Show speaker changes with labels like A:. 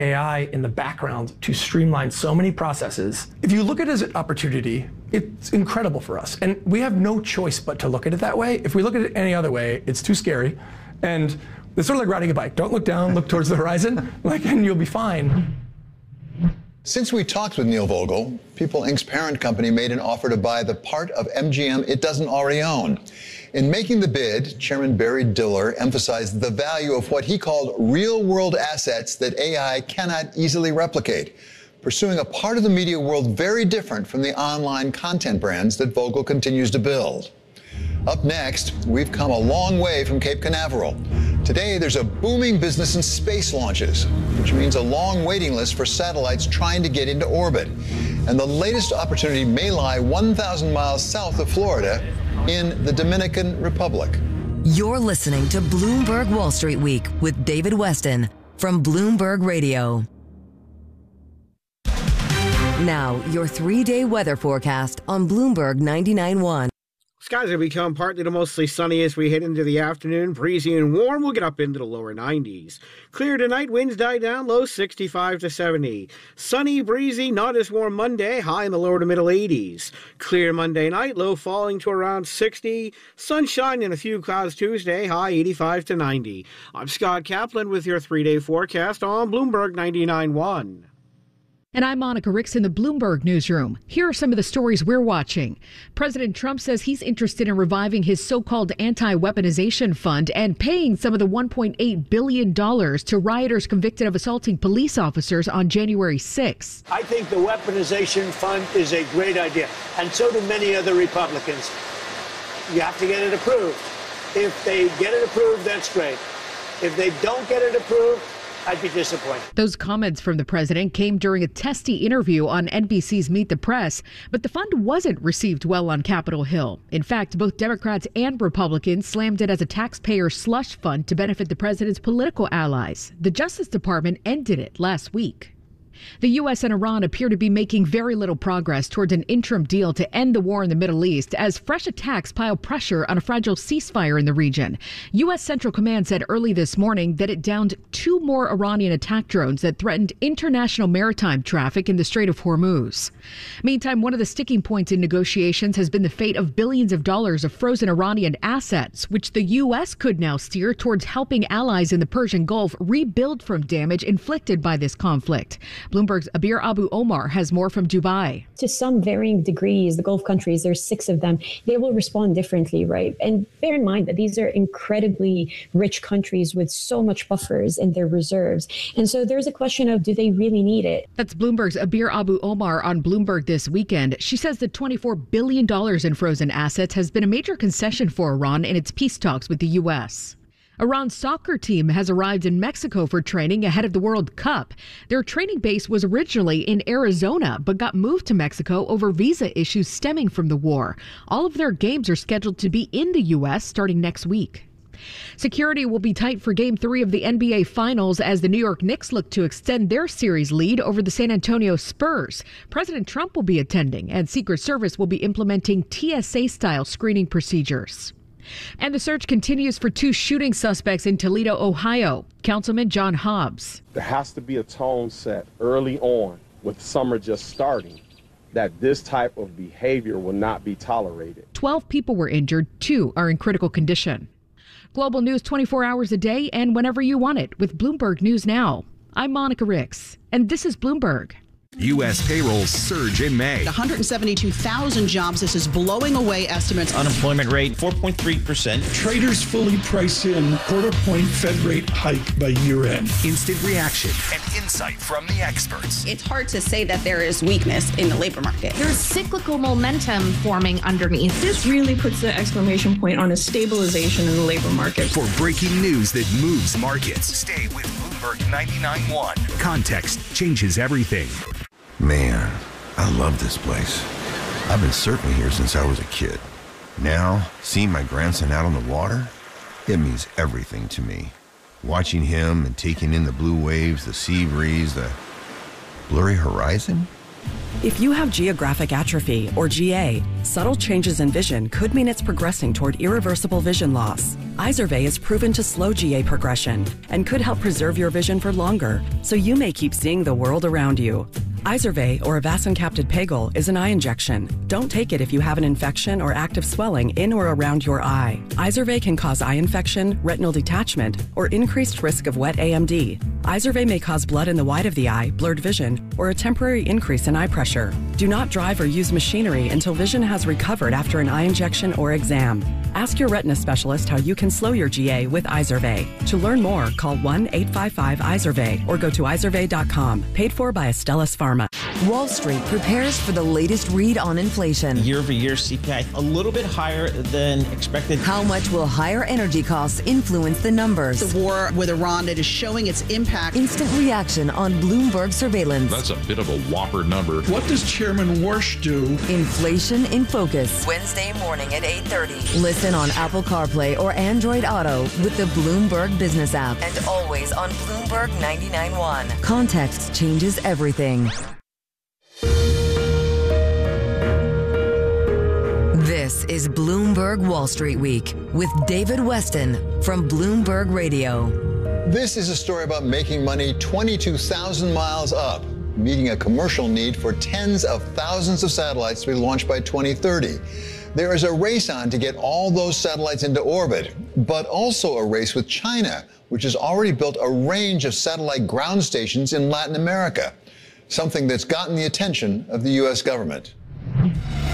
A: AI in the background to streamline so many processes. If you look at it as an opportunity, it's incredible for us. And we have no choice but to look at it that way. If we look at it any other way, it's too scary. And it's sort of like riding a bike. Don't look down, look towards the horizon, and you'll be fine.
B: Since we talked with Neil Vogel, People Inc.'s parent company made an offer to buy the part of MGM it doesn't already own. In making the bid, Chairman Barry Diller emphasized the value of what he called real-world assets that AI cannot easily replicate, pursuing a part of the media world very different from the online content brands that Vogel continues to build. Up next, we've come a long way from Cape Canaveral. Today, there's a booming business in space launches, which means a long waiting list for satellites trying to get into orbit. And the latest opportunity may lie 1,000 miles south of Florida in the Dominican Republic.
C: You're listening to Bloomberg Wall Street Week with David Weston from Bloomberg Radio. Now, your 3-day weather forecast on Bloomberg 99.1.
D: Skies will become partly to mostly sunny as we head into the afternoon. Breezy and warm. We'll get up into the lower 90s. Clear tonight. Winds die down. Low 65 to 70. Sunny, breezy, not as warm Monday. High in the lower to middle 80s. Clear Monday night. Low falling to around 60. Sunshine and a few clouds Tuesday. High 85 to 90. I'm Scott Kaplan with your 3-day forecast on Bloomberg 99.1.
E: And I'm Monica Ricks in the Bloomberg newsroom. Here are some of the stories we're watching. President Trump says he's interested in reviving his so-called anti-weaponization fund and paying some of the $1.8 billion to rioters convicted of assaulting police officers on January 6th.
F: I think the weaponization fund is a great idea, and so do many other Republicans. You have to get it approved. If they get it approved, that's great. If they don't get it approved, I'd be disappointed.
E: Those comments from the president came during a testy interview on NBC's Meet the Press, but the fund wasn't received well on Capitol Hill. In fact, both Democrats and Republicans slammed it as a taxpayer slush fund to benefit the president's political allies. The Justice Department ended it last week. The U.S. and Iran appear to be making very little progress towards an interim deal to end the war in the Middle East as fresh attacks pile pressure on a fragile ceasefire in the region. U.S. Central Command said early this morning that it downed 2 more Iranian attack drones that threatened international maritime traffic in the Strait of Hormuz. Meantime, one of the sticking points in negotiations has been the fate of billions of dollars of frozen Iranian assets, which the U.S. could now steer towards helping allies in the Persian Gulf rebuild from damage inflicted by this conflict. Bloomberg's Abir Abu Omar has more from Dubai.
G: To some varying degrees, the Gulf countries, there's 6 of them, they will respond differently, right? And bear in mind that these are incredibly rich countries with so much buffers in their reserves. And so there's a question of, do they really need it?
E: That's Bloomberg's Abir Abu Omar on Bloomberg this weekend. She says the $24 billion in frozen assets has been a major concession for Iran in its peace talks with the U.S. Iran's soccer team has arrived in Mexico for training ahead of the World Cup. Their training base was originally in Arizona, but got moved to Mexico over visa issues stemming from the war. All of their games are scheduled to be in the U.S. starting next week. Security will be tight for Game 3 of the NBA Finals as the New York Knicks look to extend their series lead over the San Antonio Spurs. President Trump will be attending, and Secret Service will be implementing TSA-style screening procedures. And the search continues for 2 shooting suspects in Toledo, Ohio. Councilman John Hobbs.
H: There has to be a tone set early on, with summer just starting, that this type of behavior will not be tolerated.
E: 12 people were injured. 2 are in critical condition. Global news 24 hours a day and whenever you want it with Bloomberg News Now. I'm Monica Ricks, and this is Bloomberg.
I: U.S. payrolls surge in May.
J: 172,000 jobs. This is blowing away estimates.
K: Unemployment rate, 4.3%.
L: Traders fully price in quarter-point Fed rate hike by year-end.
I: Instant reaction and insight from the experts.
J: It's hard to say that there is weakness in the labor market.
M: There's cyclical momentum forming underneath.
N: This really puts the exclamation point on a stabilization in the labor market.
I: For breaking news that moves markets, stay with Bloomberg 99.1. Context changes everything.
O: Man, I love this place. I've been surfing here since I was a kid. Now, seeing my grandson out on the water, it means everything to me. Watching him and taking in the blue waves, the sea breeze, the blurry horizon.
P: If you have geographic atrophy, or GA, subtle changes in vision could mean it's progressing toward irreversible vision loss. Izervay is proven to slow GA progression and could help preserve your vision for longer, so you may keep seeing the world around you. Izervay, or avacincaptad pegol, is an eye injection. Don't take it if you have an infection or active swelling in or around your eye. Izervay can cause eye infection, retinal detachment, or increased risk of wet AMD. Izervay may cause blood in the white of the eye, blurred vision, or a temporary increase in eye pressure. Do not drive or use machinery until vision has recovered after an eye injection or exam. Ask your retina specialist how you can slow your GA with Izervay. To learn more, call 1-855-IZERVAY or go to izervay.com. Paid for by Astellas Pharma.
C: Wall Street prepares for the latest read on inflation.
K: Year-over-year CPI a little bit higher than expected.
C: How much will higher energy costs influence the numbers?
J: The war with Iran, it is showing its impact.
C: Instant reaction on Bloomberg surveillance.
Q: That's a bit of a whopper number.
L: What does Chairman Warsh do?
C: Inflation in Focus. Wednesday morning at 8:30. Listen on Apple CarPlay or Android Auto with the Bloomberg Business app. And always on Bloomberg 99.1. Context changes everything. This is Bloomberg Wall Street Week with David Weston from Bloomberg Radio.
B: This is a story about making money 22,000 miles up, meeting a commercial need for tens of thousands of satellites to be launched by 2030. There is a race on to get all those satellites into orbit, but also a race with China, which has already built a range of satellite ground stations in Latin America, something that's gotten the attention of the U.S. government.